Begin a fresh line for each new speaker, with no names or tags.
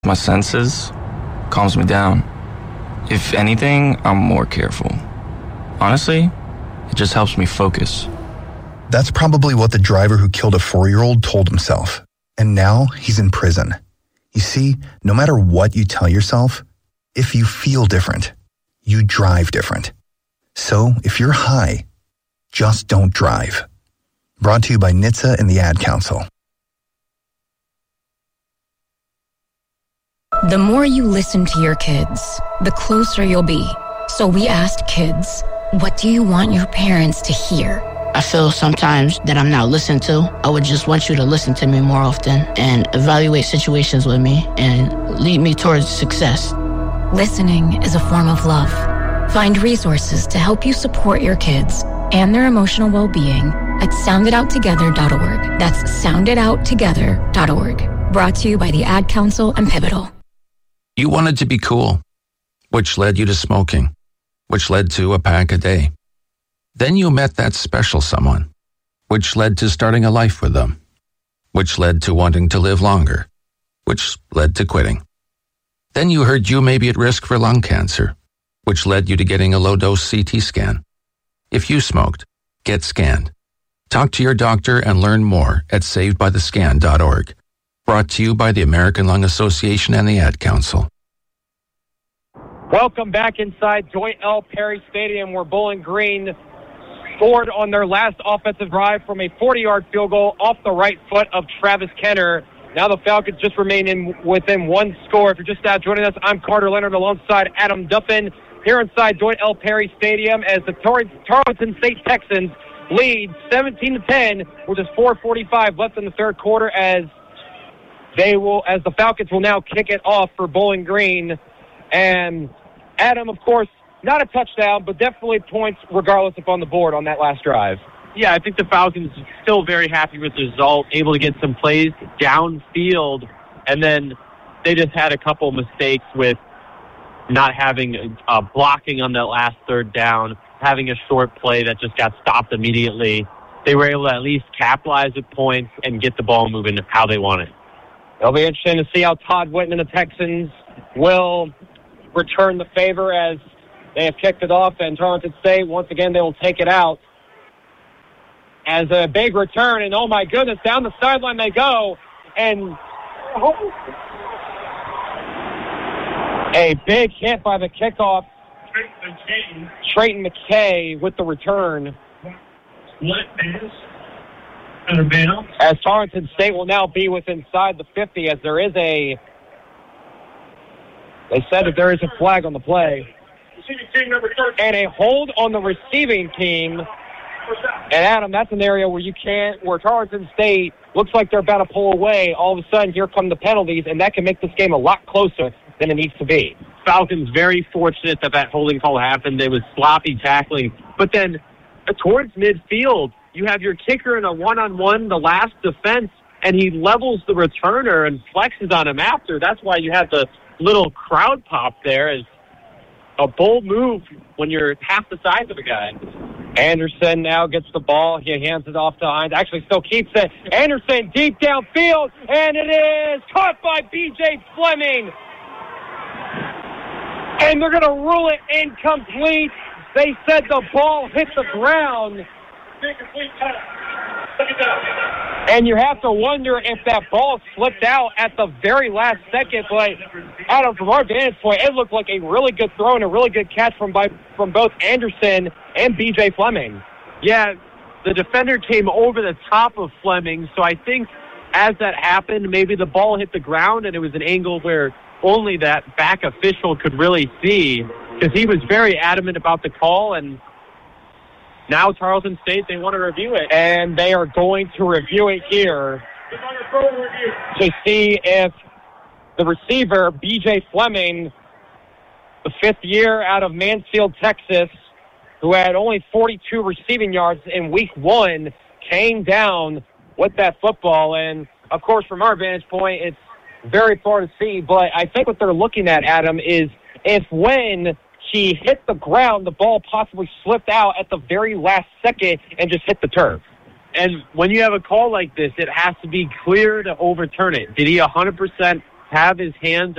My senses calms me down. If anything, I'm more careful. Honestly, it just helps me focus.
That's probably what the driver who killed a 4-year-old told himself. And now he's in prison. You see, no matter what you tell yourself, if you feel different, you drive different. So if you're high, just don't drive. Brought to you by NHTSA and the Ad Council.
The more you listen to your kids, the closer you'll be. So we asked kids, what do you want your parents to hear?
I feel sometimes that I'm not listened to. I would just want you to listen to me more often and evaluate situations with me and lead me towards success.
Listening is a form of love. Find resources to help you support your kids and their emotional well-being at sounditouttogether.org. That's sounditouttogether.org. Brought to you by the Ad Council and Pivotal.
You wanted to be cool, which led you to smoking, which led to a pack a day. Then you met that special someone, which led to starting a life with them, which led to wanting to live longer, which led to quitting. Then you heard you may be at risk for lung cancer, which led you to getting a low-dose CT scan. If you smoked, get scanned. Talk to your doctor and learn more at savedbythescan.org. Brought to you by the American Lung Association and the Ad Council.
Welcome back inside Dwight L. Perry Stadium, where Bowling Green scored on their last offensive drive from a 40-yard field goal off the right foot of Travis Kenner. Now the Falcons just remain within one score. If you're just now joining us, I'm Carter Leonard alongside Adam Duffin here inside Dwight L. Perry Stadium as the Tarleton State Texans lead 17-10 with just 4:45 left in the third quarter as the Falcons will now kick it off for Bowling Green. And Adam, of course, not a touchdown, but definitely points regardless if on the board on that last drive.
Yeah, I think the Falcons are still very happy with the result, able to get some plays downfield, and then they just had a couple mistakes with not having blocking on that last third down, having a short play that just got stopped immediately. They were able to at least capitalize with points and get the ball moving how they want it.
It'll be interesting to see how Todd Whitten and the Texans will return the favor as they have kicked it off, and Tarleton State, once again, they will take it out as a big return, and oh my goodness, down the sideline they go, and a big hit by the kickoff. Trayton McKay with the return. As Tarleton State will now be within inside the 50 as there is they said that there is a flag on the play. And a hold on the receiving team. And Adam, that's an area where where Tarleton State looks like they're about to pull away. All of a sudden, here come the penalties, and that can make this game a lot closer than it needs to be.
Falcons very fortunate that holding call happened. There was sloppy tackling. But then towards midfield, you have your kicker in a one-on-one, the last defense, and he levels the returner and flexes on him after. That's why you have the little crowd pop there as a bold move when you're half the size of a guy.
Anderson now gets the ball. He hands it off to Hines. Actually still keeps it. Anderson deep downfield, and it is caught by B.J. Fleming. And they're going to rule it incomplete. They said the ball hit the ground. And you have to wonder if that ball slipped out at the very last second. But Adam, from our vantage point, it looked like a really good throw and a really good catch from both Anderson and B.J. Fleming.
Yeah, the defender came over the top of Fleming, so I think as that happened, maybe the ball hit the ground and it was an angle where only that back official could really see, because he was very adamant about the call. And now Tarleton State, they want to review it.
And they are going to review it here to see if the receiver, B.J. Fleming, the fifth year out of Mansfield, Texas, who had only 42 receiving yards in week one, came down with that football. And, of course, from our vantage point, it's very far to see. But I think what they're looking at, Adam, is if when he hit the ground, the ball possibly slipped out at the very last second and just hit the turf.
And when you have a call like this, it has to be clear to overturn it. Did he 100% have his hands